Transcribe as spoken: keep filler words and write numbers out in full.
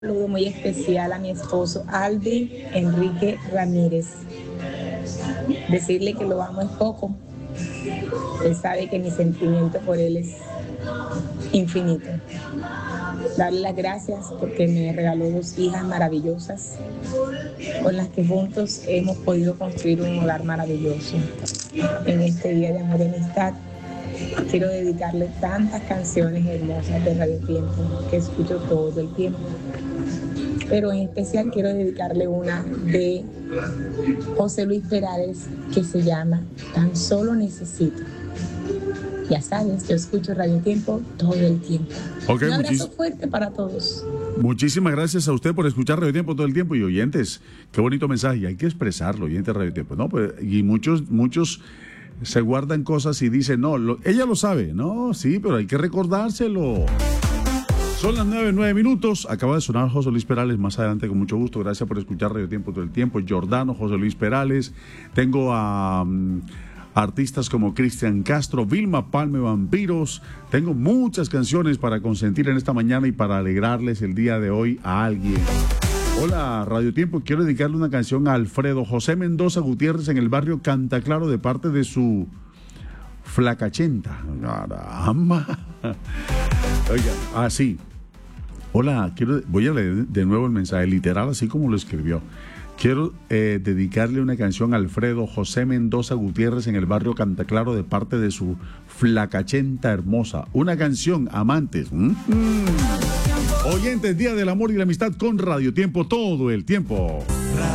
saludo muy especial a mi esposo Aldrin Enrique Ramírez. Decirle que lo amo es poco. Él sabe que mi sentimiento por él es infinito. Darle las gracias porque me regaló dos hijas maravillosas con las que juntos hemos podido construir un hogar maravilloso. En este día de amor y amistad quiero dedicarle tantas canciones hermosas de Radio Tiempo que escucho todo el tiempo. Pero en especial quiero dedicarle una de José Luis Perales que se llama Tan Solo Necesito. Ya sabes, yo escucho Radio Tiempo todo el tiempo. Okay, un abrazo muchis- fuerte para todos. Muchísimas gracias a usted por escuchar Radio Tiempo todo el tiempo. Y oyentes, qué bonito mensaje. Y hay que expresarlo, oyentes de Radio Tiempo. No, pues, y muchos, muchos se guardan cosas y dicen, no, lo- ella lo sabe. No, sí, pero hay que recordárselo. Son las nueve, nueve minutos. Acaba de sonar José Luis Perales. Más adelante, con mucho gusto. Gracias por escuchar Radio Tiempo todo el tiempo. Giordano, José Luis Perales. Tengo a um, artistas como Cristian Castro, Vilma Palme, Vampiros. Tengo muchas canciones para consentir en esta mañana y para alegrarles el día de hoy a alguien. Hola, Radio Tiempo. Quiero dedicarle una canción a Alfredo José Mendoza Gutiérrez en el barrio Cantaclaro de parte de su flacachenta. Caramba. Oiga, ah, sí. Hola, quiero, voy a leer de nuevo el mensaje, literal, así como lo escribió. Quiero eh, dedicarle una canción a Alfredo José Mendoza Gutiérrez en el barrio Cantaclaro de parte de su flacachenta hermosa. Una canción, amantes. ¿Mm? Oyentes, Día del Amor y la Amistad con Radio Tiempo todo el tiempo.